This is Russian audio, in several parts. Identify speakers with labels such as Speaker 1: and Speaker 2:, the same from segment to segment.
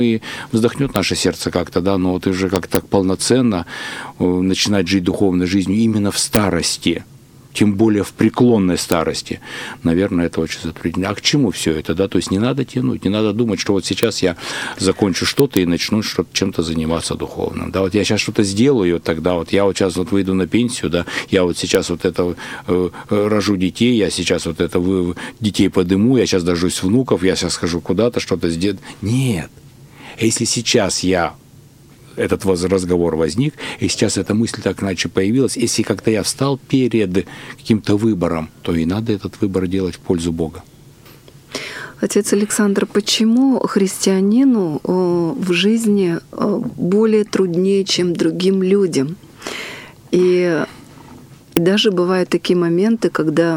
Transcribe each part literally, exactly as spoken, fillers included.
Speaker 1: И вздохнет наше сердце как-то, да, но вот уже как-то так полноценно начинать жить духовной жизнью именно в старости, тем более в преклонной старости, наверное, это очень затруднительно. А к чему все это, да? То есть не надо тянуть, не надо думать, что вот сейчас я закончу что-то и начну что-то, чем-то заниматься духовным. Да, вот я сейчас что-то сделаю, и вот тогда вот я вот сейчас вот выйду на пенсию, да, я вот сейчас вот это э, рожу детей, я сейчас вот это вы, детей подыму, я сейчас дождусь внуков, я сейчас схожу куда-то, что-то сделаю. Нет. Если сейчас я этот разговор возник, и сейчас эта мысль так иначе появилась, если как-то я встал перед каким-то выбором, то и надо этот выбор делать в пользу Бога.
Speaker 2: Отец Александр, почему христианину в жизни более труднее, чем другим людям? И даже бывают такие моменты, когда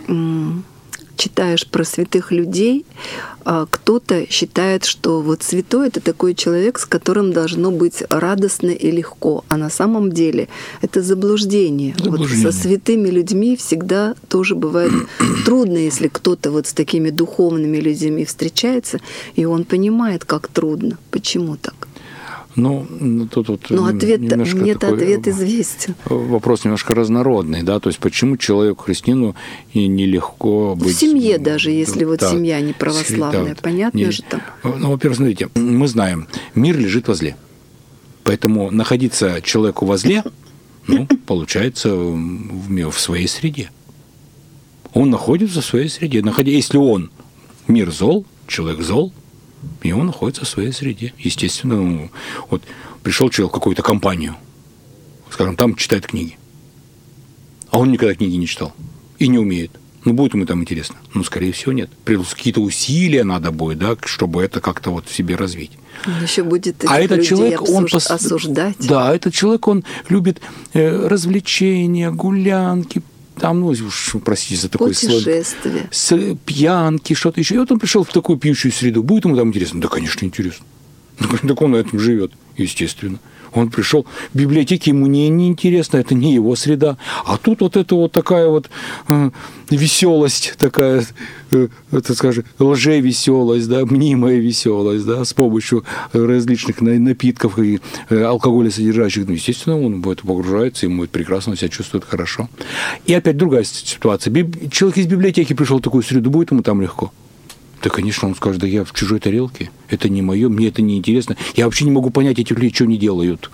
Speaker 2: читаешь про святых людей, кто-то считает, что вот святой — это такой человек, с которым должно быть радостно и легко, а на самом деле это заблуждение.
Speaker 1: заблуждение.
Speaker 2: Вот со святыми людьми всегда тоже бывает трудно, если кто-то вот с такими духовными людьми встречается, и он понимает, как трудно. Почему так?
Speaker 1: Ну, тут вот
Speaker 2: ну, ответ,
Speaker 1: немножко
Speaker 2: мне-то
Speaker 1: такой
Speaker 2: ответ известен.
Speaker 1: Вопрос немножко разнородный, да, то есть почему человеку, христианину, нелегко быть...
Speaker 2: В семье даже, если вот
Speaker 1: да,
Speaker 2: семья не православная, да, понятно
Speaker 1: не,
Speaker 2: же там.
Speaker 1: Ну, во-первых, смотрите, мы знаем, мир лежит возле, поэтому находиться человеку возле, ну, получается, в, в своей среде. Он находится в своей среде. Находя, если он, мир зол, человек зол, и он находится в своей среде. Естественно, ну, вот пришел человек в какую-то компанию, скажем, там читает книги, а он никогда книги не читал и не умеет. Ну, будет ему там интересно? Ну, скорее всего, нет. Какие-то усилия надо будет, да, чтобы это как-то вот в себе развить.
Speaker 2: Он еще будет этих
Speaker 1: а этот
Speaker 2: людей
Speaker 1: человек,
Speaker 2: обсуж...
Speaker 1: он пос...
Speaker 2: осуждать.
Speaker 1: Да, этот человек, он любит э, развлечения, гулянки, там, ну, уж, простите за такой слово, с пьянки, что-то еще. И вот он пришел в такую пьющую среду. Будет ему там интересно? Да, конечно, интересно. Так он на этом живет, естественно. Он пришел, в библиотеке ему не, не интересно, это не его среда. А тут вот это вот такая вот э, веселость, такая, э, это, скажем, лжевеселость, да, мнимая веселость, да, с помощью различных напитков и э, алкоголя содержащих. Ну, естественно, он в это погружается, ему это прекрасно, он себя чувствует хорошо. И опять другая ситуация. Человек из библиотеки пришел в такую среду, будет ему там легко? Да, конечно, он скажет, да я в чужой тарелке, это не мое, мне это не интересно. Я вообще не могу понять, эти люди что они делают.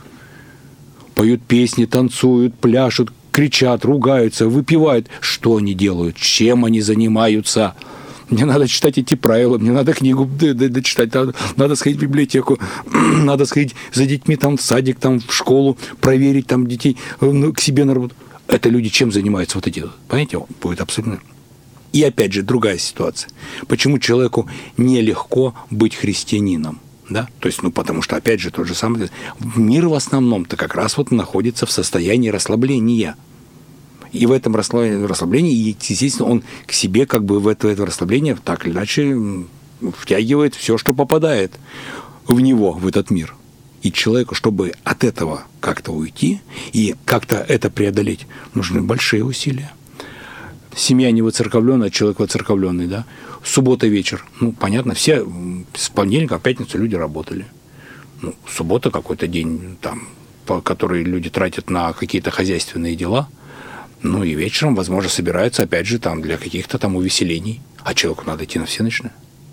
Speaker 1: Поют песни, танцуют, пляшут, кричат, ругаются, выпивают. Что они делают? Чем они занимаются? Мне надо читать эти правила, мне надо книгу дочитать, надо, надо сходить в библиотеку, надо сходить за детьми там, в садик, там, в школу, проверить там детей к себе на работу. Это люди чем занимаются вот эти? Понимаете, будет абсолютно... И опять же, другая ситуация. Почему человеку нелегко быть христианином? Да? То есть, ну, потому что, опять же, тот же самый... Мир в основном-то как раз вот находится в состоянии расслабления. И в этом расслаблении, естественно, он к себе как бы в это, это расслабление так или иначе втягивает все, что попадает в него, в этот мир. И человеку, чтобы от этого как-то уйти и как-то это преодолеть, нужны большие усилия. Семья не воцерковленная, человек воцерковленный, да. Суббота вечер. Ну, понятно, все с понедельника в пятницу люди работали. Ну, суббота какой-то день, там, который люди тратят на какие-то хозяйственные дела. Ну, и вечером, возможно, собираются, опять же, там, для каких-то там увеселений. А человеку надо идти на всеночное.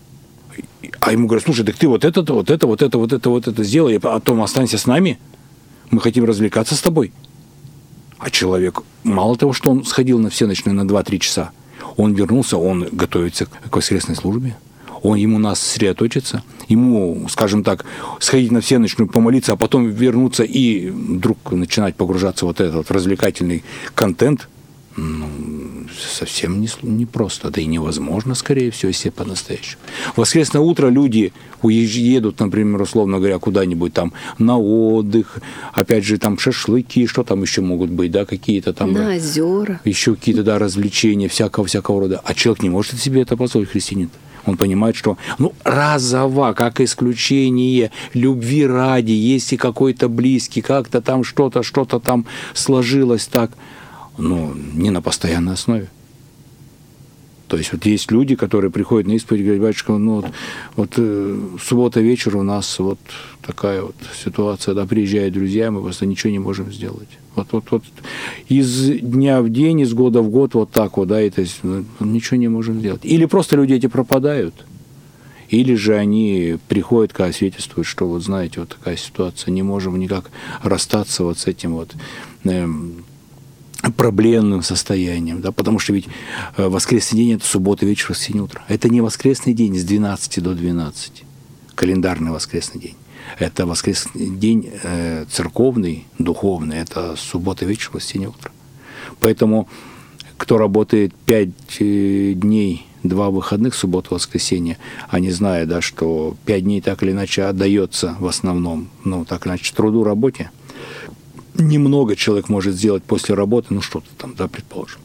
Speaker 1: А ему говорят, слушай, так ты вот это, вот это, вот это, вот это, вот это сделай, а потом останься с нами. Мы хотим развлекаться с тобой. А человек, мало того, что он сходил на всеночную на два-три часа, он вернулся, он готовится к воскресной службе, он ему нас сосредоточится, ему, скажем так, сходить на всеночную, помолиться, а потом вернуться и вдруг начинать погружаться в вот этот вот развлекательный контент, ну, совсем не, не просто, да и невозможно, скорее всего, если по-настоящему. В воскресное утро люди едут, например, условно говоря, куда-нибудь там на отдых, опять же, там шашлыки, что там еще могут быть, да, какие-то там...
Speaker 2: На озера.
Speaker 1: Еще какие-то, да, развлечения всякого-всякого рода. А человек не может себе это позволить, христианин. Он понимает, что, ну, разово, как исключение, любви ради, если какой-то близкий, как-то там что-то, что-то там сложилось так, ну, не на постоянной основе. То есть вот есть люди, которые приходят на исповедь и говорят: батюшка, ну вот, вот э, суббота вечер у нас вот такая вот ситуация, да, приезжают друзья, мы просто ничего не можем сделать. Вот, вот, вот из дня в день, из года в год вот так вот, да, и, то есть, ну, ничего не можем сделать. Или просто люди эти пропадают, или же они приходят, когда свидетельствуют, что вот знаете, вот такая ситуация, не можем никак расстаться вот с этим вот э, проблемным состоянием, да, потому что ведь воскресный день – это суббота вечер, воскресенье утро. Это не воскресный день с двенадцати до двенадцати, календарный воскресный день. Это воскресный день э, церковный, духовный, это суббота вечер, воскресенье утро. Поэтому кто работает пять дней, два выходных, суббота, воскресенье, они знают, да, что пять дней так или иначе отдается в основном, ну, так или иначе, труду, работе. Немного человек может сделать после работы, ну, что-то там, да, предположим.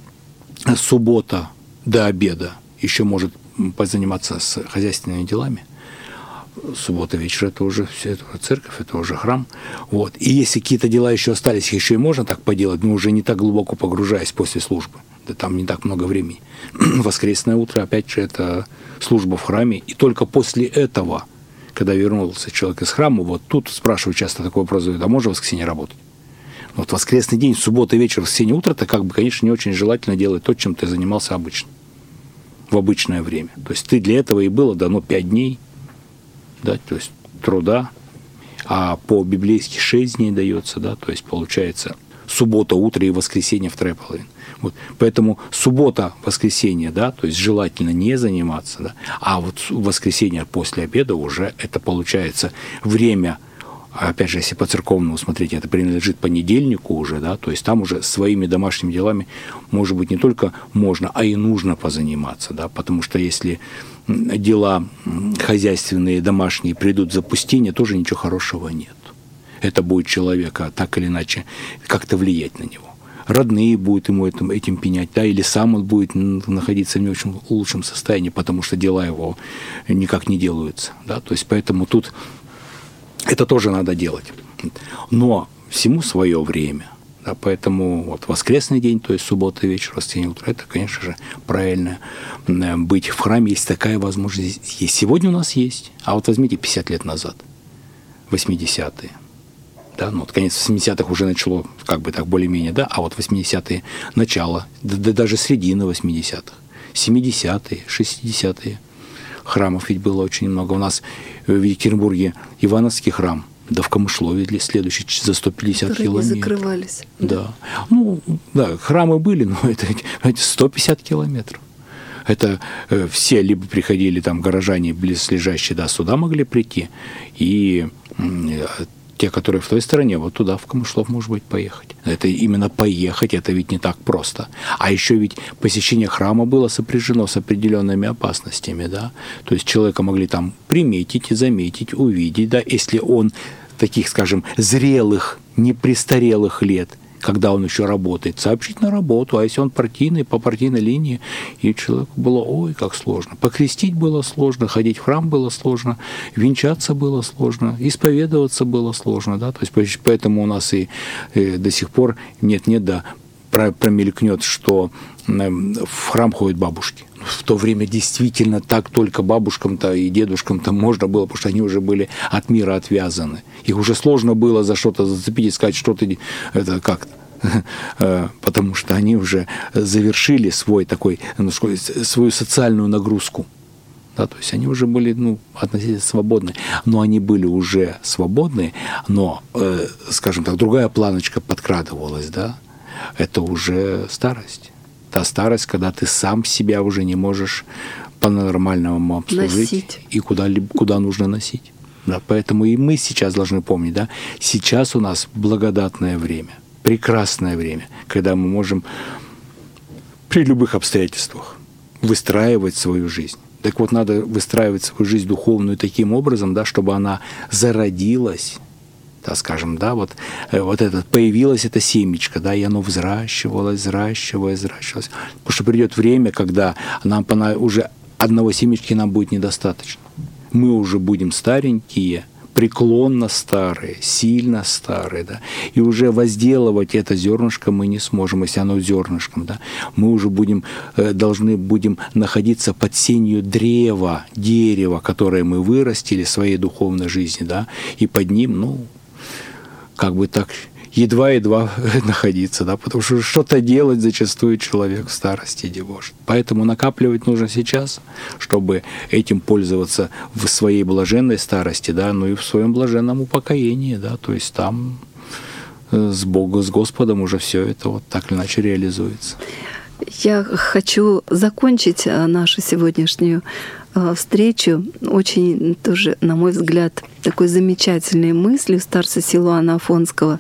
Speaker 1: Суббота до обеда еще может позаниматься с хозяйственными делами. Суббота вечер – это уже все, это уже церковь, это уже храм. Вот. И если какие-то дела еще остались, их еще и можно так поделать, но уже не так глубоко погружаясь после службы. Да там не так много времени. Воскресное утро, опять же, это служба в храме. И только после этого, когда вернулся человек из храма, вот тут спрашивают часто такой вопрос, а можно в воскресенье работать? Вот воскресный день, суббота вечер, воскресенье утро, это как бы, конечно, не очень желательно делать то, чем ты занимался обычно, в обычное время. То есть ты для этого и было дано пять дней, да, то есть труда, а по-библейски шесть дней дается, да, то есть получается суббота, утро и воскресенье вторая половина. Вот. Поэтому суббота, воскресенье, да, то есть желательно не заниматься, да, а вот воскресенье после обеда уже это получается время, опять же, если по-церковному смотреть, это принадлежит понедельнику уже, да, то есть там уже своими домашними делами, может быть, не только можно, а и нужно позаниматься, да, потому что если дела хозяйственные, домашние придут в запустение, тоже ничего хорошего нет. Это будет человека так или иначе как-то влиять на него. Родные будут ему этим, этим пенять, да, или сам он будет находиться в не очень лучшем состоянии, потому что дела его никак не делаются, да, то есть поэтому тут это тоже надо делать. Но всему свое время. Да, поэтому вот воскресный день, то есть суббота вечер, воскресенье утро, это, конечно же, правильно быть в храме, есть такая возможность. Есть. Сегодня у нас есть. А вот возьмите пятьдесят лет назад, восьмидесятые. Да, ну вот конец восьмидесятых уже начало, как бы так более-менее, да, а вот восьмидесятые начало, да, да даже середина восьмидесятых, семидесятые, шестидесятые. Храмов ведь было очень много. У нас в Екатеринбурге Ивановский храм, да в Камышлове следующий за сто пятьдесят
Speaker 2: которые
Speaker 1: километров.
Speaker 2: Не закрывались.
Speaker 1: Да. Ну, да, храмы были, но это, это сто пятьдесят километров. Это э, все либо приходили там горожане близлежащие, да, сюда могли прийти, и э, те, которые в той стороне, вот туда, в Камышлов, может быть, поехать. Это именно поехать, это ведь не так просто. А еще ведь посещение храма было сопряжено с определенными опасностями, да. То есть человека могли там приметить, заметить, увидеть, да, если он таких, скажем, зрелых, непрестарелых лет, когда он еще работает, сообщить на работу, а если он партийный, по партийной линии, и человеку было, ой, как сложно. Покрестить было сложно, ходить в храм было сложно, венчаться было сложно, исповедоваться было сложно, да, то есть поэтому у нас и, и до сих пор нет-нет, да, промелькнет, что в храм ходят бабушки. В то время действительно так только бабушкам-то и дедушкам-то можно было, потому что они уже были от мира отвязаны. Их уже сложно было за что-то зацепить и сказать, что ты это как-то. Потому что они уже завершили свой такой, свою социальную нагрузку. Да, то есть они уже были, ну, относительно свободны. Но они были уже свободны, но, э, скажем так, другая планочка подкрадывалась, да. Это уже старость. Та старость, когда ты сам себя уже не можешь по-нормальному обслужить. Носить. И куда, куда нужно носить. Да, поэтому и мы сейчас должны помнить, да, сейчас у нас благодатное время, прекрасное время, когда мы можем при любых обстоятельствах выстраивать свою жизнь. Так вот, надо выстраивать свою жизнь духовную таким образом, да, чтобы она зародилась, да, скажем, да, вот, вот это, появилась эта семечко, да, и оно взращивалось, взращивалось, взращивалось. Потому что придет время, когда нам уже одного семечки нам будет недостаточно. Мы уже будем старенькие, преклонно старые, сильно старые, да, и уже возделывать это зернышко мы не сможем, если оно зернышком, да, мы уже будем, должны будем находиться под сенью древа, дерева, которое мы вырастили в своей духовной жизни, да, и под ним, ну, как бы так, едва-едва находиться, да, потому что что-то делать зачастую человек в старости не может. Поэтому накапливать нужно сейчас, чтобы этим пользоваться в своей блаженной старости, да, ну и в своем блаженном упокоении, да, то есть там с Богом, с Господом уже все это вот так или иначе реализуется.
Speaker 2: Я хочу закончить нашу сегодняшнюю встречу очень тоже, на мой взгляд, такой замечательной мыслью старца Силуана Афонского,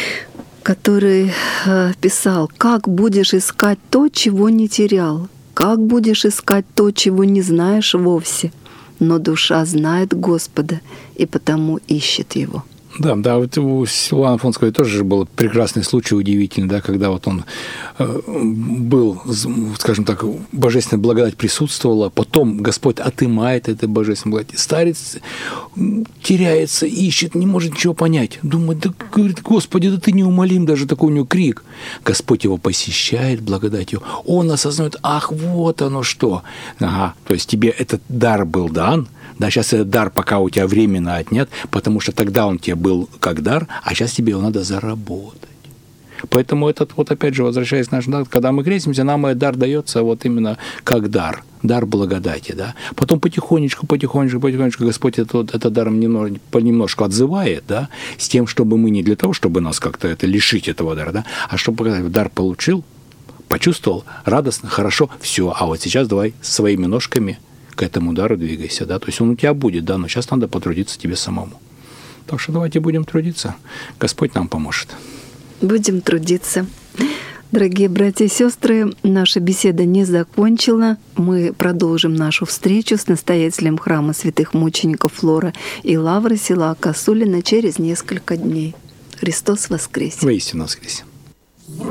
Speaker 2: который писал: «Как будешь искать то, чего не терял? Как будешь искать то, чего не знаешь вовсе? Но душа знает Господа, и потому ищет Его».
Speaker 1: Да, да, вот у Силуана Афонского тоже был прекрасный случай, удивительный, да, когда вот он э, был, скажем так, божественная благодать присутствовала, потом Господь отымает эту божественную благодать. Старец теряется, ищет, не может ничего понять. Думает, да, говорит, Господи, да ты неумолим, даже такой у него крик. Господь его посещает благодатью, он осознает, ах, вот оно что. Ага, то есть тебе этот дар был дан, да, сейчас этот дар пока у тебя временно отнят, потому что тогда он тебе был как дар, а сейчас тебе его надо заработать. Поэтому этот, вот опять же, возвращаясь к нашему дару, когда мы крестимся, нам этот дар дается вот именно как дар, дар благодати, да. Потом потихонечку, потихонечку, потихонечку Господь этот, этот дар немножко, понемножку отзывает, да, с тем, чтобы мы не для того, чтобы нас как-то это лишить этого дара, да, а чтобы показать, дар получил, почувствовал, радостно, хорошо, все, а вот сейчас давай своими ножками к этому дару двигайся, да, то есть он у тебя будет, да, но сейчас надо потрудиться тебе самому. Так что давайте будем трудиться, Господь нам поможет.
Speaker 2: Будем трудиться. Дорогие братья и сестры, наша беседа не закончена. Мы продолжим нашу встречу с настоятелем храма святых мучеников Флора и Лавры села Косулина через несколько дней. Христос воскресе!
Speaker 1: Воистину воскресе!